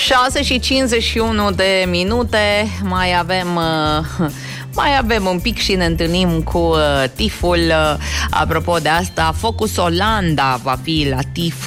6:51 de minute. Mai avem un pic și ne întâlnim cu TIFF-ul. Apropo de asta, Focus Olanda va fi la TIFF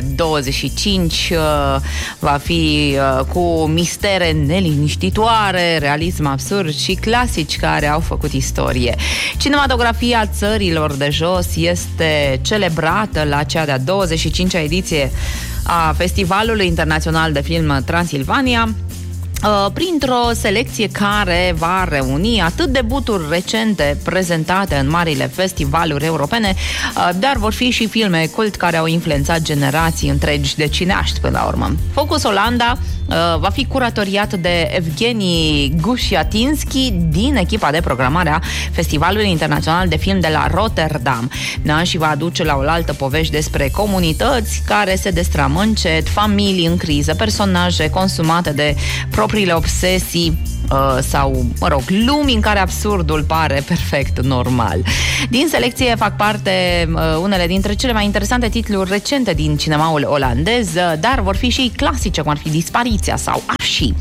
25. Va fi cu mistere neliniștitoare, realism absurd și clasici care au făcut istorie. Cinematografia țărilor de jos este celebrată la cea de-a 25-a ediție a Festivalului Internațional de Film Transilvania, printr-o selecție care va reuni atât debuturi recente prezentate în marile festivaluri europene, dar vor fi și filme cult care au influențat generații întregi de cineaști până la urmă. Focus Olanda va fi curatoriat de Evgeni Gușiatinski din echipa de programare a Festivalului Internațional de Film de la Rotterdam, și va aduce la oaltă povești despre comunități care se destramă încet, familii în criză, personaje consumate de propriile obsesii sau, lumi în care absurdul pare perfect normal. Din selecție fac parte unele dintre cele mai interesante titluri recente din cinemaul olandez, dar vor fi și clasice, cum ar fi Dispariția sau Ashi.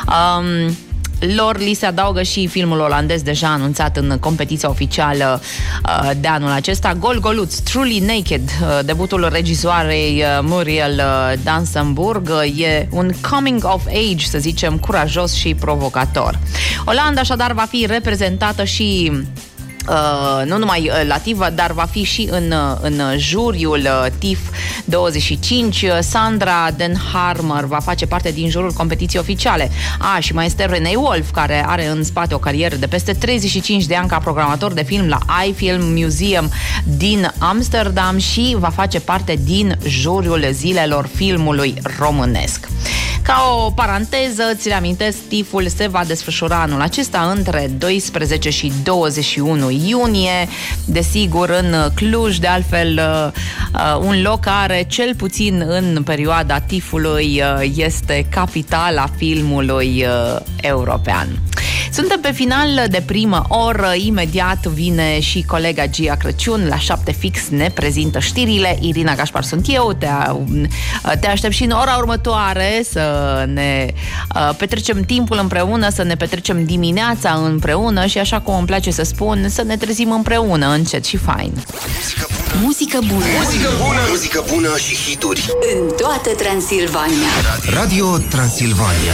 Lor li se adaugă și filmul olandez deja anunțat în competiția oficială de anul acesta, Golgoluț, Truly Naked, debutul regizoarei Muriel Dansenburg. E un coming of age, să zicem, curajos și provocator. Olanda așadar va fi reprezentată și nu numai la TIFF, dar va fi și în juriul TIFF 25. Sandra Den Harmer va face parte din jurul competiției oficiale. Și mai este Renee Wolf, care are în spate o carieră de peste 35 de ani ca programator de film la iFilm Museum din Amsterdam și va face parte din juriul zilelor filmului românesc. Ca o paranteză, ți reamintesc, TIFF-ul se va desfășura anul acesta între 12 și 21 iunie, desigur în Cluj, de altfel un loc care, cel puțin în perioada TIFF-ului, este capitala filmului european. Suntem pe final de primă oră, imediat vine și colega Gia Crăciun, la 7 fix ne prezintă știrile. Irina Gașpar sunt eu, te aștept și în ora următoare să ne petrecem timpul împreună, să ne petrecem dimineața împreună și, așa cum îmi place să spun, să ne trezim împreună, încet și fain. Muzică bună. Muzică bună. Muzică bună și hituri în toată Transilvania. Radio Transilvania.